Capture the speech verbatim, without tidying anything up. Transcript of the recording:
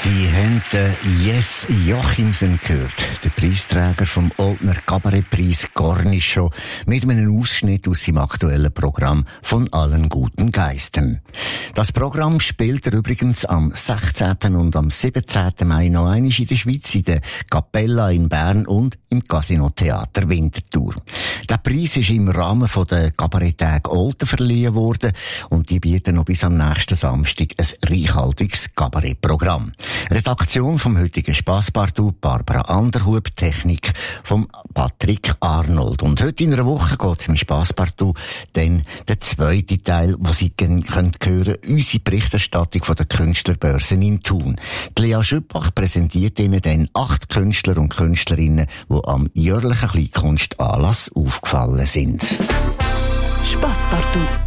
Sie haben den Jess Jochimsen gehört, der Preisträger vom Oldner Kabarettpreis Cornichon, mit einem Ausschnitt aus seinem aktuellen Programm «Von allen guten Geistern». Das Programm spielt er übrigens am sechzehnten und am siebzehnten Mai noch einmal in der Schweiz, in der Capella in Bern und im Casino Theater Winterthur. Der Preis ist im Rahmen der Kabaretttage Olten verliehen worden und die bieten noch bis am nächsten Samstag ein reichhaltiges Kabarettprogramm. Redaktion vom heutigen Spasspartout Barbara Anderhub, Technik vom Patrick Arnold. Und heute in einer Woche geht es im Spasspartout dann der zweite Teil, wo Sie können hören, unsere Berichterstattung von der Künstlerbörsen in Thun. Die Lea Schüppach präsentiert Ihnen dann acht Künstler und Künstlerinnen, die am jährlichen Kleinkunstanlass aufgefallen sind. Spasspartout.